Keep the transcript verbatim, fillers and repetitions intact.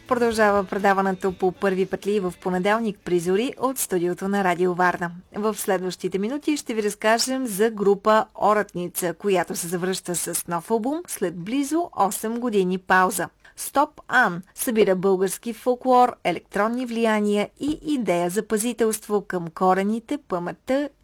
продължава предаването по първи петли в понеделник при Зори от студиото на Радио Варна. В следващите минути ще ви разкажем за група Оратница, която се завръща с нов албум след близо осем години пауза. Стоп Ан събира български фолклор, електронни влияния и идея за пазителство към корените, паметта